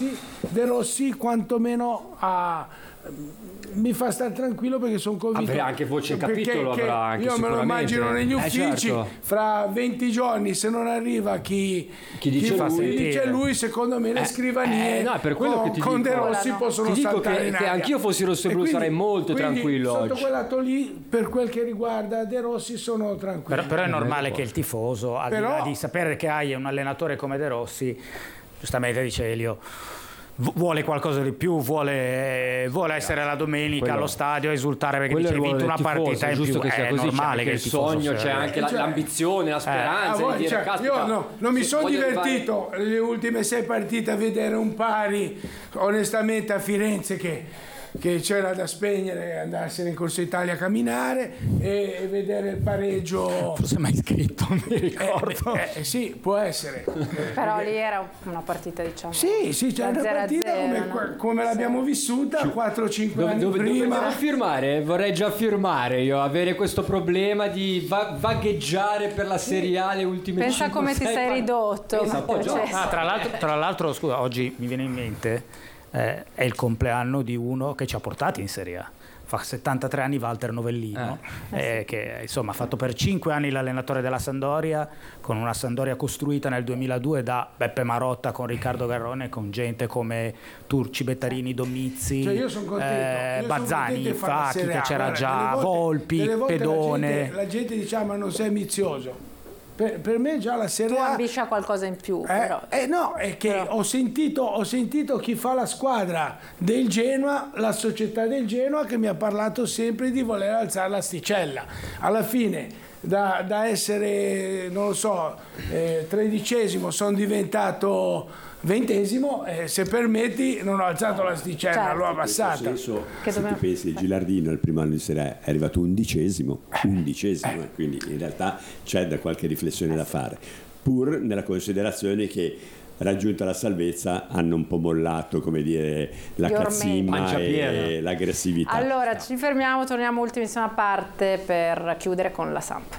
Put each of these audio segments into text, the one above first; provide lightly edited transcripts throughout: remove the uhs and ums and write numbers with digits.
De Rossi quantomeno mi fa stare tranquillo, perché sono convinto. Anche voce in capitolo avrà anche io me lo immagino negli uffici, certo. fra 20 giorni, se non arriva chi dice lui, secondo me le scrivanie per quello con De Rossi possono saltare in che aria. anch'io fossi rossoblu sarei molto tranquillo sotto oggi. quel lato lì, per quel che riguarda De Rossi, sono tranquillo. Però è normale che il tifoso, al di là di sapere che hai un allenatore come De Rossi, giustamente dice Elio, vuole qualcosa di più, vuole essere la domenica allo stadio a esultare perché dice hai vinto una partita in più. Che sia così, normale c'è che il sogno, c'è anche l'ambizione, la speranza di dire, io non mi sono divertito le ultime 6 partite a vedere un pari, onestamente, a Firenze che c'era da spegnere, andarsene in Corso Italia a camminare e vedere il pareggio. Forse mai scritto, non mi ricordo. Sì, può essere. Però lì era una partita, diciamo. Sì, c'è una partita come l'abbiamo vissuta 4-5 anni prima. Vorrei già firmare io, avere questo problema di vagheggiare per la Serie A le ultime 5-6. Pensa come ti sei ridotto. Tra l'altro, scusa, oggi mi viene in mente è il compleanno di uno che ci ha portati in Serie A. Fa 73 anni Walter Novellino, che insomma ha fatto per 5 anni l'allenatore della Sampdoria, con una Sampdoria costruita nel 2002 da Beppe Marotta con Riccardo Garrone, con gente come Turci, Bettarini, Domizzi, io sono contento, Bazzani, Facchi, che c'era già, volte, Volpi, Pedone. La gente dice ma non sei ambizioso. Per me già la Serie A... Tu ambisci a qualcosa in più, però. No, è che ho sentito chi fa la squadra del Genoa, la società del Genoa, che mi ha parlato sempre di voler alzare l'asticella. Alla fine, da essere, non lo so, 13esimo, sono diventato 20esimo, se permetti non ho alzato l'asticella, l'ho abbassata. Nel senso, se tu pensi, Gilardino il primo anno di Serie A è arrivato undicesimo, quindi in realtà c'è da qualche riflessione da fare, pur nella considerazione che raggiunta la salvezza hanno un po' mollato, come dire, la cazzimma e l'aggressività. Allora ci fermiamo, torniamo ultimissima parte per chiudere con la Samp.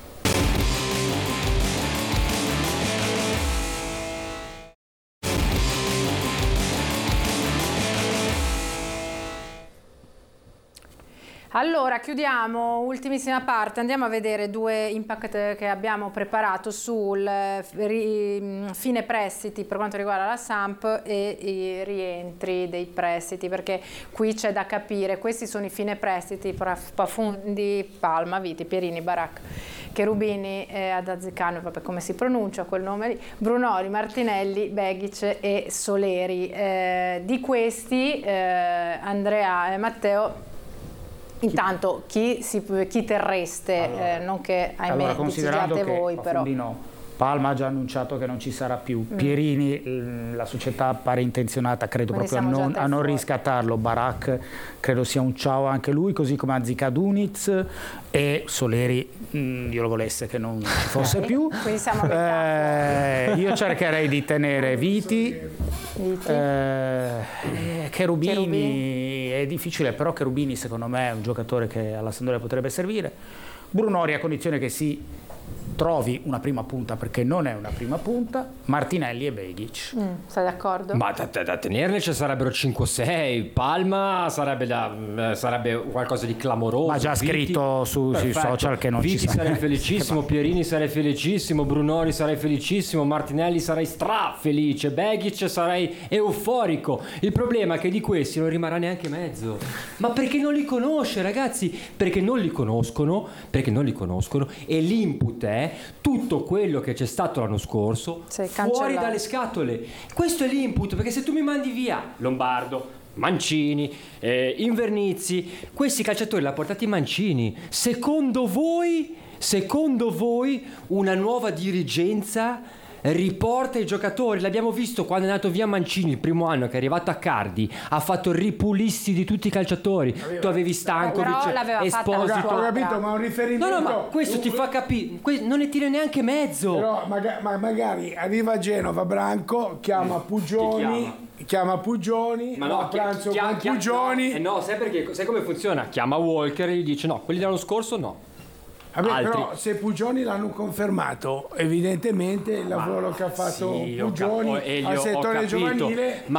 Allora, chiudiamo, ultimissima parte, andiamo a vedere 2 impact che abbiamo preparato sul fine prestiti per quanto riguarda la Samp e i rientri dei prestiti, perché qui c'è da capire, questi sono i fine prestiti, Pafundi, Palma, Viti, Pierini, Barak, Cherubini, Adazzicano, vabbè, come si pronuncia quel nome lì, Brunori, Martinelli, Begic e Soleri. Di questi, Andrea e Matteo, intanto chi terreste, non che ahimè decidiate voi, però. No. Palma ha già annunciato che non ci sarà più. Pierini, la società pare intenzionata, credo Quindi proprio a non riscattarlo. Barak credo sia un ciao anche lui, così come Azzica Duniz, e Soleri io lo volesse che non ci fosse più. Quindi siamo a io cercherei di tenere Viti. Cherubini è difficile, però Cherubini secondo me è un giocatore che alla Sampdoria potrebbe servire. Brunori a condizione che si trovi una prima punta, perché non è una prima punta, Martinelli e Begic. Sei d'accordo? Ma da tenerne ci sarebbero 5-6, Palma sarebbe qualcosa di clamoroso. Ma già scritto sui social che non Viti ci sarei felicissimo, Pierini sarei felicissimo, Brunori sarei felicissimo, Martinelli sarei strafelice, Begic sarei euforico. Il problema è che di questi non rimarrà neanche mezzo. Ma perché non li conosce, ragazzi? Perché non li conoscono e l'input è tutto quello che c'è stato l'anno scorso fuori dalle scatole. Questo è l'input, perché se tu mi mandi via Lombardo, Mancini, Invernizzi, questi calciatori l'ha portati Mancini, secondo voi una nuova dirigenza riporta i giocatori? L'abbiamo visto quando è andato via Mancini il primo anno, che è arrivato a Cardi, ha fatto ripulisti di tutti i calciatori. Tu avevi Stankovic, Esposito. Ho capito, ma un riferimento. No, ma questo ti fa capire, non ne tira neanche mezzo. Però magari arriva a Genova Branco, chiama Pugioni, ma no, a pranzo con Pugioni. No, sai perché? Sai come funziona? Chiama Walker e gli dice no, quelli dell'anno scorso no. Vabbè, però se Pugioni l'hanno confermato, evidentemente il lavoro che ha fatto Pugioni al settore giovanile, ma